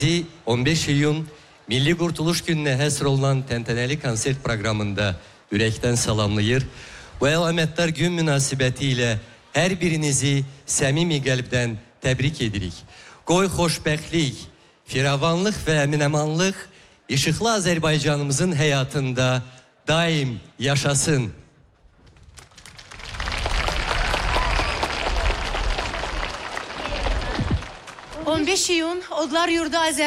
15 iyun Milli Kurtuluş Günü'ne həsr olunan təntənəli konsert proqramında ürəkdən salamlayır. Bu əlamətdar gün münasibəti ilə hər birinizi səmimi qəlbdən təbrik edirik. Qoy xoşbəxtlik, firavanlıq və əminəmanlıq işıqlı Azərbaycanımızın həyatında daim yaşasın. On 15 iyun Odlar Yurdu